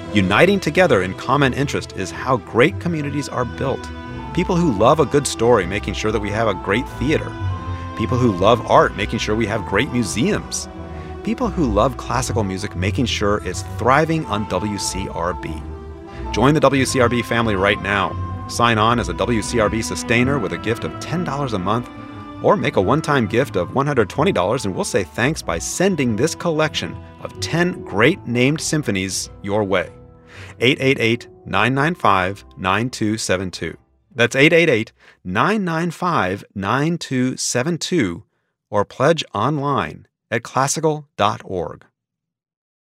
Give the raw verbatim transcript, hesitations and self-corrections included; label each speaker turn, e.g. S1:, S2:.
S1: Uniting together in common interest is how great communities are built. People who love a good story, making sure that we have a great theater. People who love art, making sure we have great museums. People who love classical music, making sure it's thriving on W C R B. Join the W C R B family right now. Sign on as a W C R B sustainer with a gift of ten dollars a month, or make a one-time gift of one hundred twenty dollars, and we'll say thanks by sending this collection of ten great named symphonies your way. eight eight eight, nine nine five, nine two seven two. That's eight eight eight, nine nine five, nine two seven two, or pledge online at classical dot org.